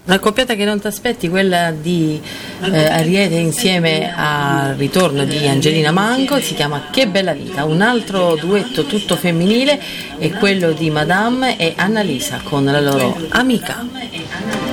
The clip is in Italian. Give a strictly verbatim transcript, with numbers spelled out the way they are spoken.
Una coppiata che non ti aspetti, quella di eh, Ariete insieme al ritorno di Angelina Mango, si chiama Che bella vita. Un altro duetto tutto femminile è quello di Madame e Annalisa con la loro Amica.